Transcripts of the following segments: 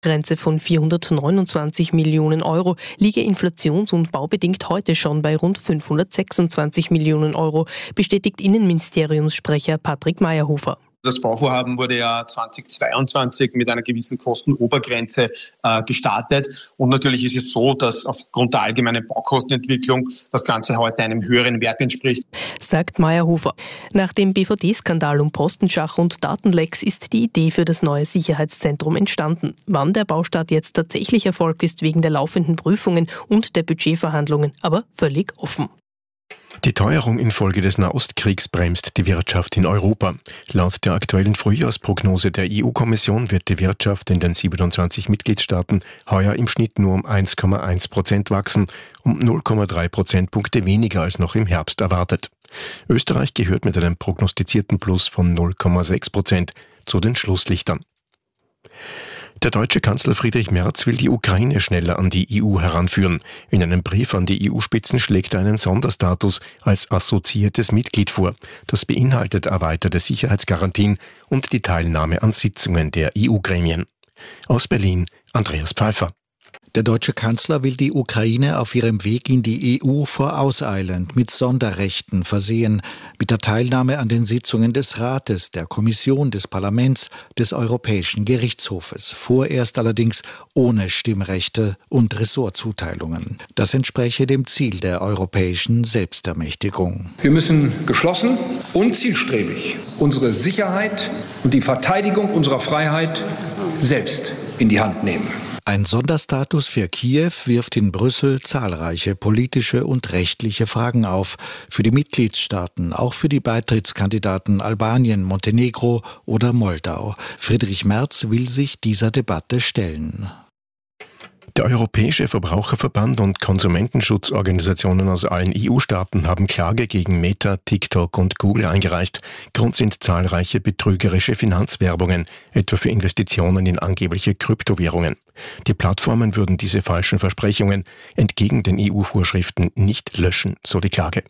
Grenze von 429 Millionen Euro liege inflations- und baubedingt heute schon bei rund 526 Millionen Euro, bestätigt Innenministeriumssprecher Patrick Mayerhofer. Das Bauvorhaben wurde ja 2022 mit einer gewissen Kostenobergrenze gestartet. Und natürlich ist es so, dass aufgrund der allgemeinen Baukostenentwicklung das Ganze heute einem höheren Wert entspricht. Sagt Mayerhofer. Nach dem BVD-Skandal um Postenschach und Datenlecks ist die Idee für das neue Sicherheitszentrum entstanden. Wann der Baustart jetzt tatsächlich erfolgt, ist wegen der laufenden Prüfungen und der Budgetverhandlungen aber völlig offen. Die Teuerung infolge des Nahostkriegs bremst die Wirtschaft in Europa. Laut der aktuellen Frühjahrsprognose der EU-Kommission wird die Wirtschaft in den 27 Mitgliedstaaten heuer im Schnitt nur um 1,1% wachsen, um 0,3 Prozentpunkte weniger als noch im Herbst erwartet. Österreich gehört mit einem prognostizierten Plus von 0,6% zu den Schlusslichtern. Der deutsche Kanzler Friedrich Merz will die Ukraine schneller an die EU heranführen. In einem Brief an die EU-Spitzen schlägt er einen Sonderstatus als assoziiertes Mitglied vor. Das beinhaltet erweiterte Sicherheitsgarantien und die Teilnahme an Sitzungen der EU-Gremien. Aus Berlin, Andreas Pfeiffer. Der deutsche Kanzler will die Ukraine auf ihrem Weg in die EU vorauseilend mit Sonderrechten versehen, mit der Teilnahme an den Sitzungen des Rates, der Kommission, des Parlaments, des Europäischen Gerichtshofes, vorerst allerdings ohne Stimmrechte und Ressortzuteilungen. Das entspreche dem Ziel der europäischen Selbstermächtigung. Wir müssen geschlossen und zielstrebig unsere Sicherheit und die Verteidigung unserer Freiheit selbst in die Hand nehmen. Ein Sonderstatus für Kiew wirft in Brüssel zahlreiche politische und rechtliche Fragen auf. Für die Mitgliedstaaten, auch für die Beitrittskandidaten Albanien, Montenegro oder Moldau. Friedrich Merz will sich dieser Debatte stellen. Der Europäische Verbraucherverband und Konsumentenschutzorganisationen aus allen EU-Staaten haben Klage gegen Meta, TikTok und Google eingereicht. Grund sind zahlreiche betrügerische Finanzwerbungen, etwa für Investitionen in angebliche Kryptowährungen. Die Plattformen würden diese falschen Versprechungen entgegen den EU-Vorschriften nicht löschen, so die Klage.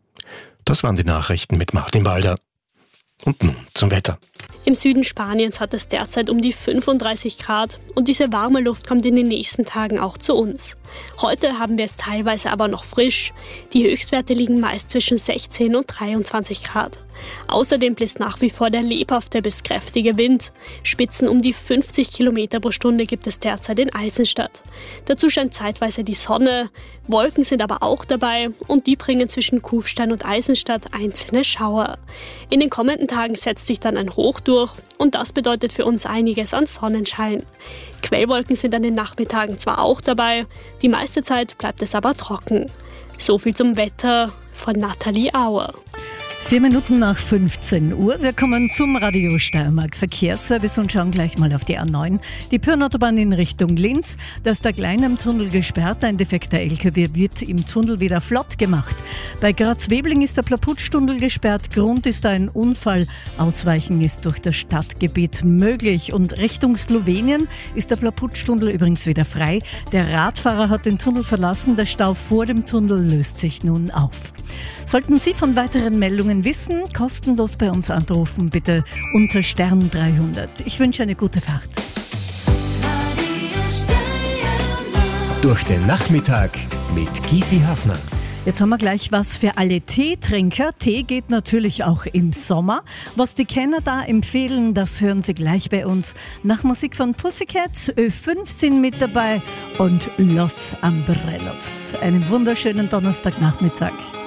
Das waren die Nachrichten mit Martin Walder. Und nun zum Wetter. Im Süden Spaniens hat es derzeit um die 35 Grad und diese warme Luft kommt in den nächsten Tagen auch zu uns. Heute haben wir es teilweise aber noch frisch. Die Höchstwerte liegen meist zwischen 16 und 23 Grad. Außerdem bläst nach wie vor der lebhafte bis kräftige Wind. Spitzen um die 50 Kilometer pro Stunde gibt es derzeit in Eisenstadt. Dazu scheint zeitweise die Sonne. Wolken sind aber auch dabei und die bringen zwischen Kufstein und Eisenstadt einzelne Schauer. In den kommenden Tagen setzt sich dann ein Hoch durch und das bedeutet für uns einiges an Sonnenschein. Quellwolken sind an den Nachmittagen zwar auch dabei, die meiste Zeit bleibt es aber trocken. So viel zum Wetter von Nathalie Auer. 4 Minuten nach 15 Uhr. Wir kommen zum Radio Steiermark Verkehrsservice und schauen gleich mal auf die A9. Die Pyrenautobahn in Richtung Linz. Da ist der Klein am Tunnel gesperrt. Ein defekter LKW wird im Tunnel wieder flott gemacht. Bei Graz-Webling ist der Plaputsch-Tunnel gesperrt. Grund ist ein Unfall. Ausweichen ist durch das Stadtgebiet möglich. Und Richtung Slowenien ist der Plaputsch-Tunnel übrigens wieder frei. Der Radfahrer hat den Tunnel verlassen. Der Stau vor dem Tunnel löst sich nun auf. Sollten Sie von weiteren Meldungen wissen, kostenlos bei uns anrufen, bitte unter Stern 300. Ich wünsche eine gute Fahrt. Durch den Nachmittag mit Gysi Hafner. Jetzt haben wir gleich was für alle Teetrinker. Tee geht natürlich auch im Sommer. Was die Kenner da empfehlen, das hören Sie gleich bei uns. Nach Musik von Pussycats, Ö5 sind mit dabei und Los Umbrellos. Einen wunderschönen Donnerstagnachmittag.